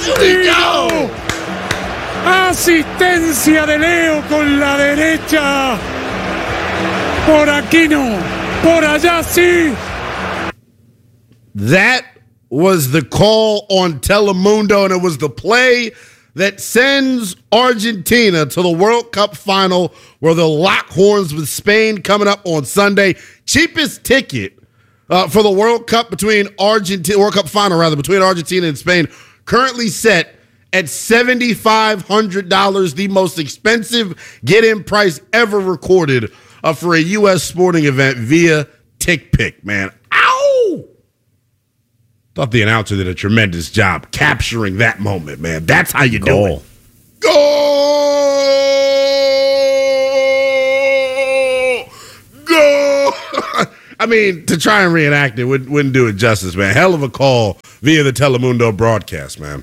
Leo. Asistencia de Leo con la derecha. Por aquí no, por allá sí. That was the call on Telemundo, and it was the play that sends Argentina to the World Cup final, where they'll lock horns with Spain coming up on Sunday. Cheapest ticket for the World Cup between World Cup final rather between Argentina and Spain, currently set at $7,500, the most expensive get-in price ever recorded for a U.S. sporting event via TickPick. Man, ow! Thought the announcer did a tremendous job capturing that moment, man. That's how you do it. Goal! Goal! I mean, to try and reenact it wouldn't do it justice, man. Hell of a call via the Telemundo broadcast, man.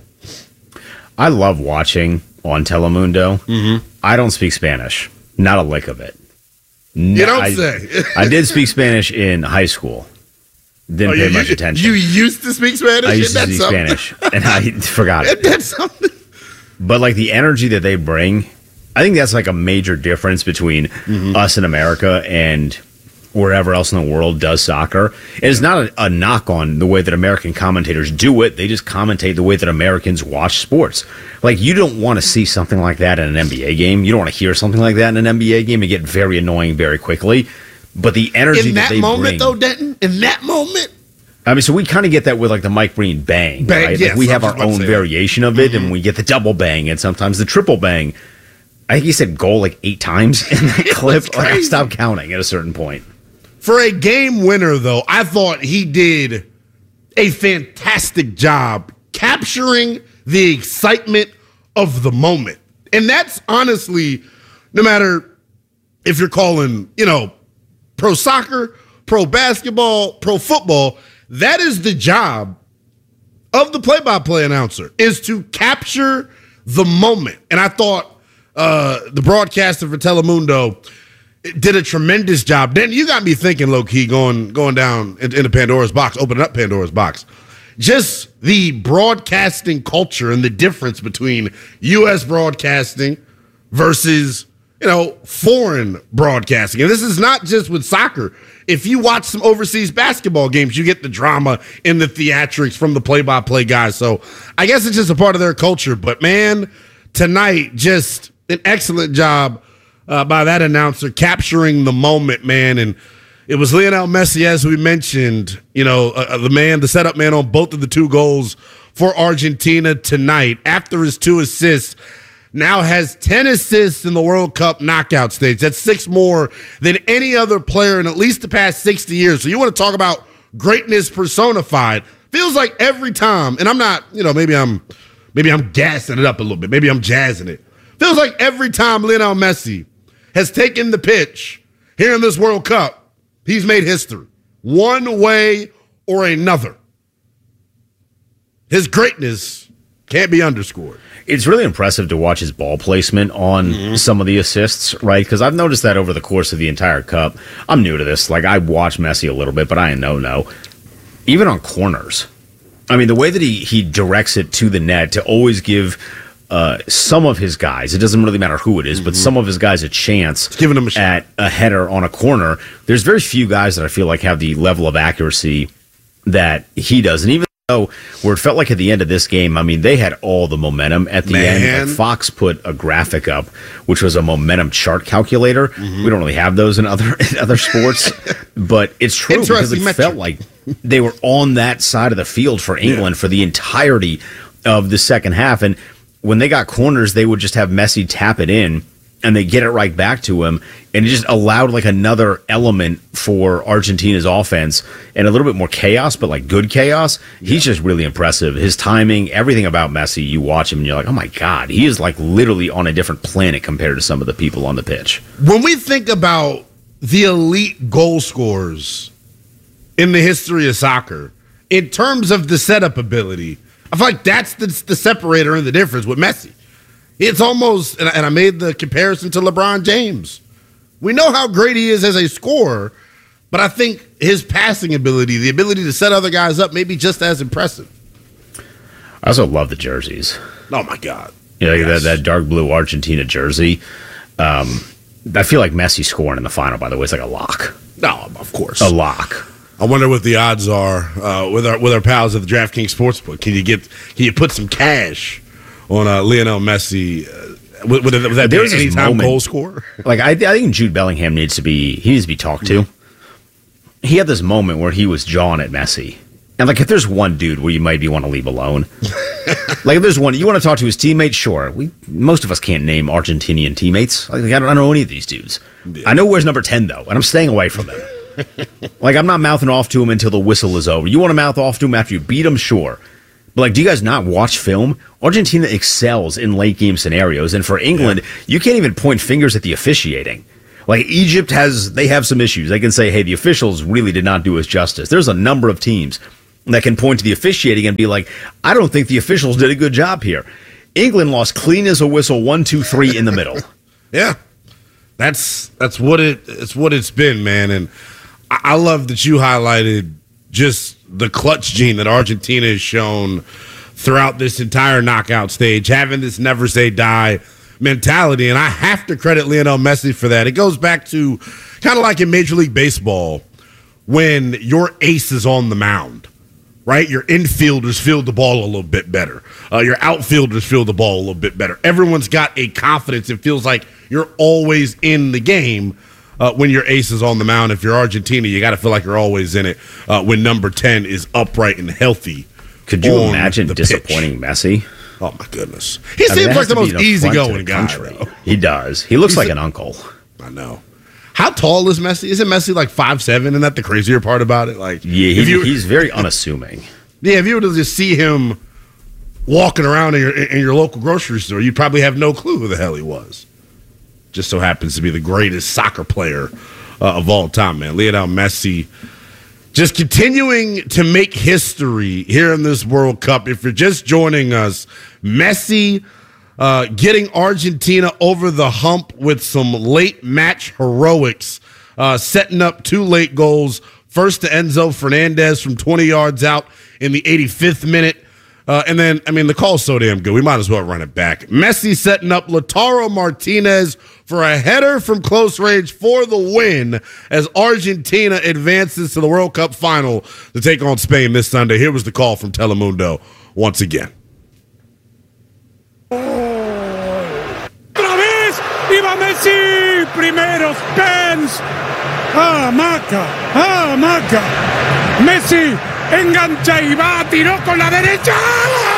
I love watching on Telemundo. Mm-hmm. I don't speak Spanish. Not a lick of it. You don't say. I did speak Spanish in high school. Didn't pay much attention. You used to speak Spanish? I used to speak Spanish, and I forgot it. That's something. But, like, the energy that they bring, I think that's, like, a major difference between us in America and wherever else in the world does soccer. And it's not a knock on the way that American commentators do it. They just commentate the way that Americans watch sports. Like, you don't want to see something like that in an NBA game. You don't want to hear something like that in an NBA game. It get very annoying very quickly. But the energy in that they moment, bring, though, Denton, in that moment. I mean, so we kind of get that with like the Mike Breen bang, right? Yes, like we have our own variation of it, and we get the double bang and sometimes the triple bang. I think he said goal like 8 times in that clip. Like, I stopped counting at a certain point. For a game winner, though, I thought he did a fantastic job capturing the excitement of the moment. And that's honestly, no matter if you're calling, pro soccer, pro basketball, pro football, that is the job of the play-by-play announcer, is to capture the moment. And I thought the broadcaster for Telemundo did a tremendous job. Then you got me thinking, low-key, going down into Pandora's box, opening up Pandora's box. Just the broadcasting culture and the difference between U.S. broadcasting versus foreign broadcasting. And this is not just with soccer. If you watch some overseas basketball games, you get the drama and the theatrics from the play-by-play guys. So I guess it's just a part of their culture. But, man, tonight, just an excellent job by that announcer capturing the moment, man. And it was Lionel Messi, as we mentioned, the setup man on both of the 2 goals for Argentina tonight. After his 2 assists, now has 10 assists in the World Cup knockout stage. That's 6 more than any other player in at least the past 60 years. So you want to talk about greatness personified. Feels like every time, and I'm not, maybe I'm gassing it up a little bit. Maybe I'm jazzing it. Feels like every time Lionel Messi has taken the pitch here in this World Cup, he's made history one way or another. His greatness can't be underscored. It's really impressive to watch his ball placement on some of the assists, right? Because I've noticed that over the course of the entire Cup. I'm new to this. Like, I watch Messi a little bit, but I know. Even on corners. I mean, the way that he directs it to the net to always give some of his guys, it doesn't really matter who it is, but some of his guys a chance giving them at a header on a corner. There's very few guys that I feel like have the level of accuracy that he does. And even though where it felt like at the end of this game, I mean, they had all the momentum at the end. Like, Fox put a graphic up, which was a momentum chart calculator. We don't really have those in other sports, but it's true because it felt like they were on that side of the field for England for the entirety of the second half. And when they got corners, they would just have Messi tap it in, and they get it right back to him, and it just allowed like another element for Argentina's offense and a little bit more chaos, but like good chaos. He's just really impressive. His timing, everything about Messi, you watch him and you're like, oh my God, he is like literally on a different planet compared to some of the people on the pitch. When we think about the elite goal scorers in the history of soccer, in terms of the setup ability, I feel like that's the separator and the difference with Messi. It's almost, and I made the comparison to LeBron James. We know how great he is as a scorer, but I think his passing ability, the ability to set other guys up, may be just as impressive. I also love the jerseys. Oh, my God. That dark blue Argentina jersey. I feel like Messi scoring in the final, by the way, is like a lock. No, of course. A lock. I wonder what the odds are with our pals at the DraftKings Sportsbook. Can you put some cash on Lionel Messi? Would that be an anytime goal scorer? Like I think Jude Bellingham needs to be talked to. He had this moment where he was jawing at Messi. And like if there's one dude where you maybe want to leave alone, like if there's one you want to talk to his teammates, sure. Most of us can't name Argentinian teammates. Like I don't know any of these dudes. Yeah. I know where's number 10 though, and I'm staying away from him. Like I'm not mouthing off to him until the whistle is over. You want to mouth off to him after you beat him, sure. But like, do you guys not watch film? Argentina excels in late game scenarios, and for England, you can't even point fingers at the officiating. Like Egypt they have some issues. They can say, hey, the officials really did not do us justice. There's a number of teams that can point to the officiating and be like, I don't think the officials did a good job here. England lost clean as a whistle, 1, 2, 3 in the middle. Yeah, that's what it's been, man. And I love that you highlighted just the clutch gene that Argentina has shown throughout this entire knockout stage, having this never say die mentality. And I have to credit Lionel Messi for that. It goes back to kind of like in Major League Baseball when your ace is on the mound. Right? Your infielders field the ball a little bit better. Your outfielders field the ball a little bit better. Everyone's got a confidence. It feels like you're always in the game when your ace is on the mound. If you're Argentina, you got to feel like you're always in it when number 10 is upright and healthy. Could you imagine disappointing Messi? Oh, my goodness. He seems like the most easygoing guy. He does. He looks like an uncle. I know. How tall is Messi? Isn't Messi like 5'7"? Isn't that the crazier part about it? Like, yeah, he's very unassuming. Yeah, if you were to just see him walking around in your local grocery store, you'd probably have no clue who the hell he was. Just so happens to be the greatest soccer player of all time, man. Lionel Messi just continuing to make history here in this World Cup. If you're just joining us, Messi getting Argentina over the hump with some late match heroics, setting up 2 late goals. First to Enzo Fernandez from 20 yards out in the 85th minute. And then, I mean, the call's so damn good, we might as well run it back. Messi setting up Lautaro Martinez for a header from close range for the win as Argentina advances to the World Cup final to take on Spain this Sunday. Here was the call from Telemundo once again. ¡Viva Messi! Primero Spence. Maca. Messi engancha y va, tiró con la derecha.